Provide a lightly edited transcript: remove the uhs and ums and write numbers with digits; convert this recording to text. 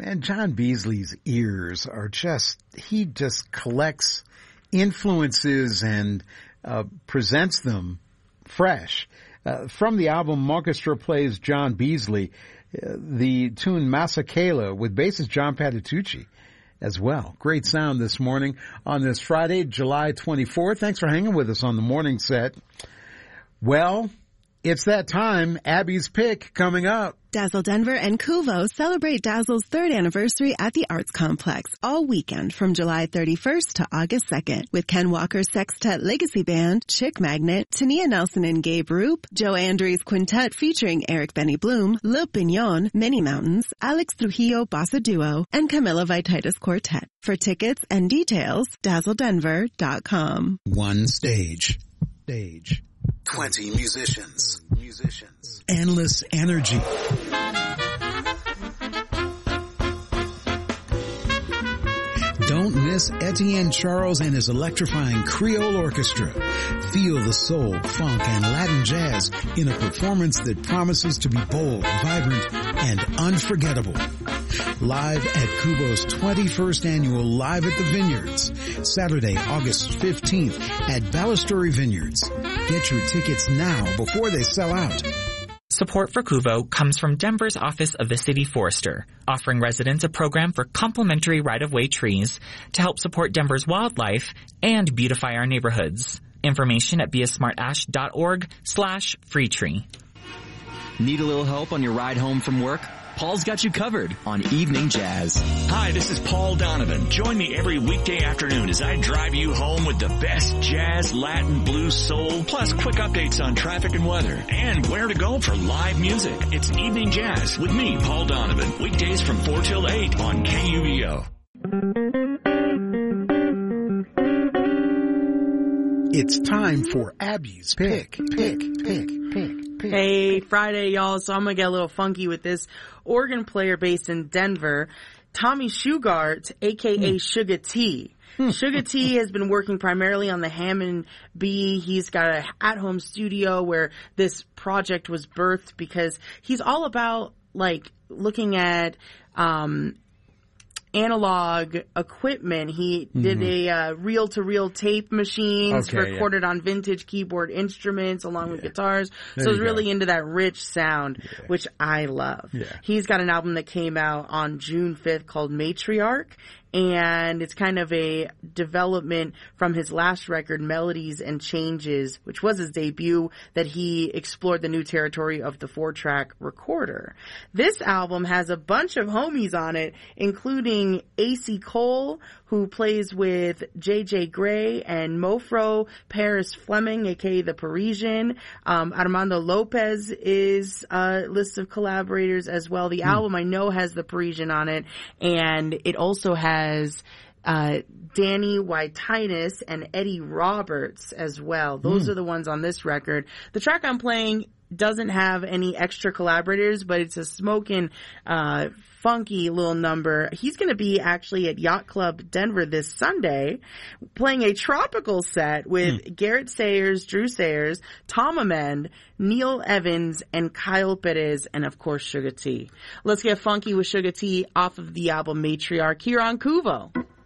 And John Beasley's ears are he just collects influences and presents them fresh. From the album Orchestra Plays John Beasley, the tune Masakela with bassist John Patitucci as well. Great sound this morning on this Friday, July 24th. Thanks for hanging with us on the morning set. Well, it's that time. Abby's Pick coming up. Dazzle Denver and Kuvo celebrate Dazzle's 3rd anniversary at the Arts Complex all weekend from July 31st to August 2nd with Ken Walker's Sextet Legacy Band, Chick Magnet, Tania Nelson and Gabe Roop, Joe Andrews Quintet featuring Eric Benny Bloom, Lil Pignon, Many Mountains, Alex Trujillo Bossa Duo, and Camila Vititis Quartet. For tickets and details, dazzledenver.com. One stage. 20 musicians. Endless energy. Don't miss Etienne Charles and his electrifying Creole Orchestra. Feel the soul, funk, and Latin jazz in a performance that promises to be bold, vibrant, and unforgettable. Live at Kubo's 21st annual Live at the Vineyards, Saturday, August 15th at Balustrade Vineyards. Get your tickets now before they sell out. Support for Kuvo comes from Denver's Office of the City Forester, offering residents a program for complimentary right-of-way trees to help support Denver's wildlife and beautify our neighborhoods. Information at beasmartash.org/freetree. Need a little help on your ride home from work? Paul's got you covered on Evening Jazz. Hi, this is Paul Donovan. Join me every weekday afternoon as I drive you home with the best jazz, Latin, blues, soul, plus quick updates on traffic and weather, and where to go for live music. It's Evening Jazz with me, Paul Donovan. Weekdays from 4 till 8 on KUVO. It's time for Abby's Pick. Hey, Friday, y'all. So I'm going to get a little funky with this organ player based in Denver, Tommy Shugart, a.k.a. Sugar T. Sugar T has been working primarily on the Hammond B. He's got an at-home studio where this project was birthed because he's all about, like, looking at analog equipment. He did a reel-to-reel tape machines, recorded on vintage keyboard instruments along with guitars. So he's really into that rich sound, which I love. He's got an album that came out on June 5th called Matriarch, and it's kind of a development from his last record, Melodies and Changes, which was his debut, that he explored the new territory of the 4-track recorder. This album has a bunch of homies on it, including AC Cole, who plays with J.J. Gray, and Mofro Paris Fleming, aka the Parisian. Armando Lopez is a list of collaborators as well. The album I know has the Parisian on it, and it also has Danny Whititis and Eddie Roberts as well. Those are the ones on this record. The track I'm playing doesn't have any extra collaborators, but it's a smoking, funky little number. He's going to be actually at Yacht Club Denver this Sunday playing a tropical set with Garrett Sayers, Drew Sayers, Tom Amend, Neil Evans, and Kyle Perez, and of course Sugar T. Let's get funky with Sugar T off of the album Matriarch here on Kuvo.